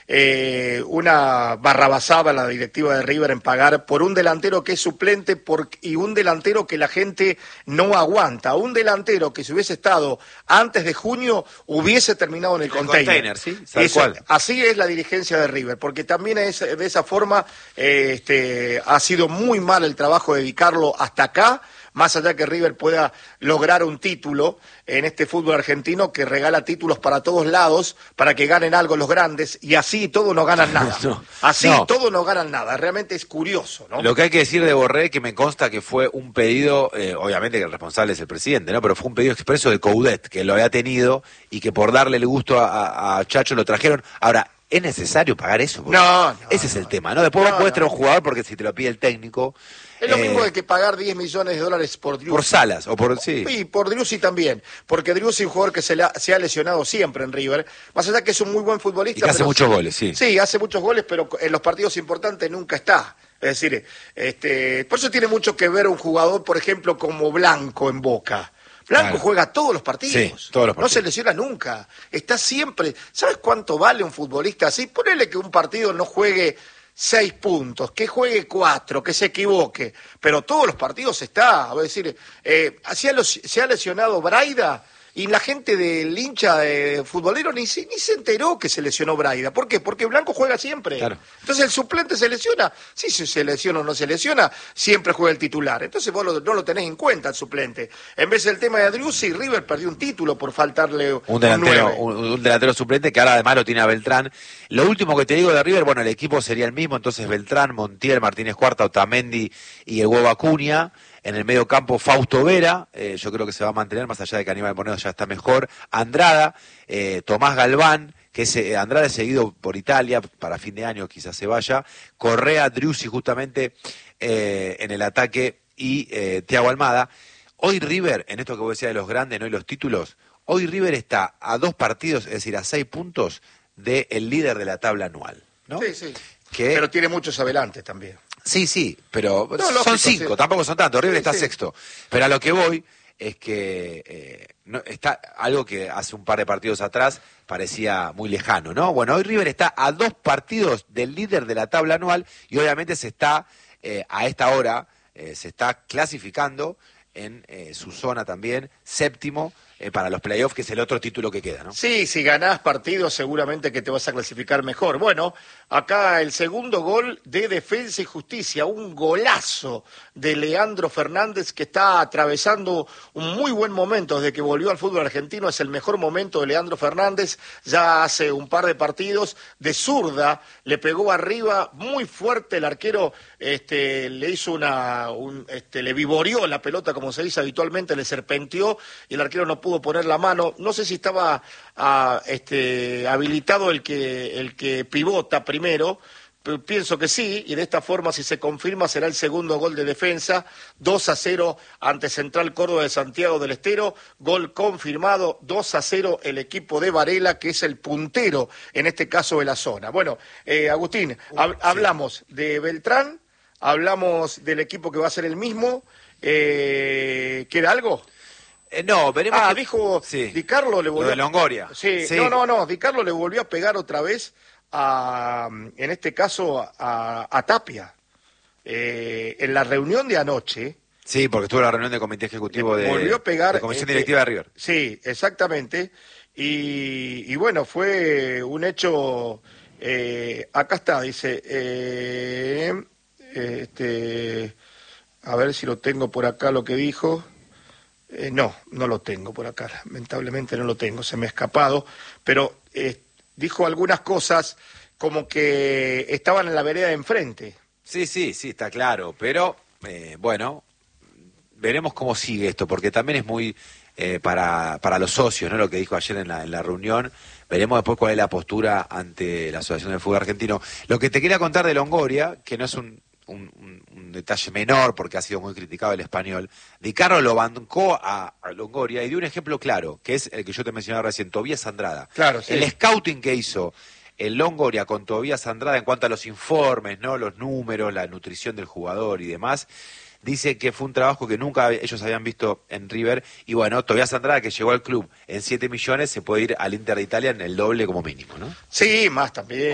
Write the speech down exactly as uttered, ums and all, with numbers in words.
Eh, una barrabasada la directiva de River en pagar por un delantero que es suplente por, y un delantero que la gente no aguanta, un delantero que si hubiese estado antes de junio hubiese terminado en el, el container. container sí, tal Eso, cual. Así es la dirigencia de River, porque también es, de esa forma eh, este, ha sido muy mal el trabajo de dedicarlo hasta acá, más allá que River pueda lograr un título en este fútbol argentino que regala títulos para todos lados, para que ganen algo los grandes, y así todos no ganan nada. No, así no. todos no ganan nada. Realmente es curioso, ¿no? Lo que hay que decir de Borré, que me consta que fue un pedido, eh, obviamente que el responsable es el presidente, ¿no? Pero fue un pedido expreso de Coudet, que lo había tenido y que por darle el gusto a, a Chacho lo trajeron. Ahora, ¿es necesario pagar eso? Porque no, no. Ese es el tema, ¿no? Después no, vos podés no. traer un jugador porque si te lo pide el técnico... Es lo eh, mismo de que pagar diez millones de dólares por Driussi. Por Salas, o por... Sí, y por Driussi también, porque Driussi es un jugador que se, la, se ha lesionado siempre en River, más allá que es un muy buen futbolista. Y que hace pero, muchos goles, sí. Sí, hace muchos goles, pero en los partidos importantes nunca está. Es decir, este, por eso tiene mucho que ver un jugador, por ejemplo, como Blanco en Boca. Blanco Claro. juega todos los partidos. Sí, todos los partidos. No se lesiona nunca. Está siempre... ¿Sabes cuánto vale un futbolista así? Ponele que un partido no juegue seis puntos, que juegue cuatro, que se equivoque, pero todos los partidos está. Es decir, eh, se ha lesionado Braida y la gente del hincha de futbolero ni se, ni se enteró que se lesionó Braida. ¿Por qué? Porque Blanco juega siempre. Claro. Entonces el suplente se lesiona. Sí, si se lesiona o no se lesiona, siempre juega el titular. Entonces vos lo, no lo tenés en cuenta el suplente. En vez del tema de Driussi, River perdió un título por faltarle un delantero, un, un, un delantero suplente que ahora además lo tiene a Beltrán. Lo último que te digo de River, bueno, el equipo sería el mismo, entonces Beltrán, Montiel, Martínez Cuarta, Otamendi y el huevo Acuña. En el medio campo, Fausto Vera, eh, yo creo que se va a mantener, más allá de que Aníbal Moreno ya está mejor. Andrada, eh, Tomás Galván, que es, eh, Andrada es seguido por Italia, para fin de año quizás se vaya. Correa, Driussi justamente eh, en el ataque y eh, Thiago Almada. Hoy River, en esto que vos decías de los grandes, no y los títulos, hoy River está a dos partidos, es decir, a seis puntos del líder de la tabla anual, ¿no? Sí, sí. Que... Pero tiene muchos adelantes también. Sí, sí, pero no, son lógico, cinco, sí. Tampoco son tantos. River sí, está sí. sexto. Pero a lo que voy es que eh, no, está algo que hace un par de partidos atrás parecía muy lejano, ¿no? Bueno, hoy River está a dos partidos del líder de la tabla anual y obviamente se está, eh, a esta hora, eh, se está clasificando en eh, su zona también, séptimo, eh, para los playoffs, que es el otro título que queda, ¿no? Sí, si ganás partidos seguramente que te vas a clasificar mejor. Bueno, acá el segundo gol de Defensa y Justicia, un golazo de Leandro Fernández que está atravesando un muy buen momento desde que volvió al fútbol argentino. Es el mejor momento de Leandro Fernández, ya hace un par de partidos de zurda, le pegó arriba muy fuerte el arquero, este, le hizo una, un, este, le vivoreó la pelota como se dice habitualmente, le serpenteó y el arquero no pudo poner la mano. No sé si estaba a, este, habilitado el que, el que pivota primero, pero pienso que sí, y de esta forma, si se confirma, será el segundo gol de Defensa, dos a cero ante Central Córdoba de Santiago del Estero, gol confirmado, dos a cero el equipo de Varela, que es el puntero, en este caso de la zona. Bueno, eh, Agustín, hab- hablamos de Beltrán, hablamos del equipo que va a ser el mismo, eh, ¿queda algo? Eh, no, veremos. Ah, que... dijo sí. Di Carlo le volvió. Lo de Longoria. Sí. Sí. No, no, no. Di Carlo le volvió a pegar otra vez a, en este caso, a, a Tapia. Eh, en la reunión de anoche. Sí, porque estuvo en la reunión del comité ejecutivo de, volvió a pegar, de comisión este, directiva de River. Sí, exactamente. Y, y bueno, fue un hecho. Eh, acá está, dice. Eh, este, a ver si lo tengo por acá lo que dijo. Eh, no, no lo tengo por acá, lamentablemente no lo tengo, se me ha escapado, pero eh, dijo algunas cosas como que estaban en la vereda de enfrente. Sí, sí, sí, está claro, pero eh, bueno, veremos cómo sigue esto, porque también es muy eh, para, para los socios, ¿no? Lo que dijo ayer en la, en la reunión, veremos después cuál es la postura ante la Asociación de Fútbol Argentino. Lo que te quería contar de Longoria, que no es un... Un, un, un detalle menor porque ha sido muy criticado el español. Di Carlo lo bancó a, a Longoria y dio un ejemplo claro, que es el que yo te mencionaba recién, Tobías Andrada. Claro, sí. El scouting que hizo el Longoria con Tobías Andrada en cuanto a los informes, ¿no? Los números, la nutrición del jugador y demás, dice que fue un trabajo que nunca ellos habían visto en River. Y bueno, Tobías Andrada, que llegó al club en siete millones, se puede ir al Inter de Italia en el doble como mínimo, ¿no? Sí, más también.